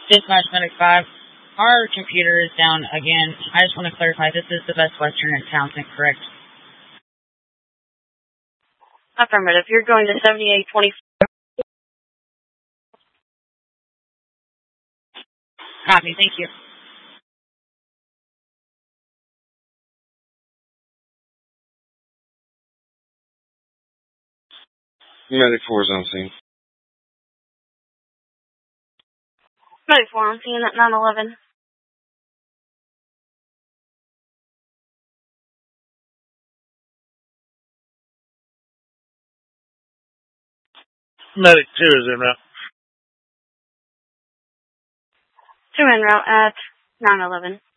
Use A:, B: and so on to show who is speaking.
A: Dispatch Medic 5. Our computer is down again. I just want to clarify, this is the Best Western in Townsend, correct?
B: Affirmative. You're going to 7824.
A: Copy, thank you.
C: Medic 4 is on scene.
B: Medic 4 on scene at 911.
D: Medic 2 is en route.
B: 2 en route at 911.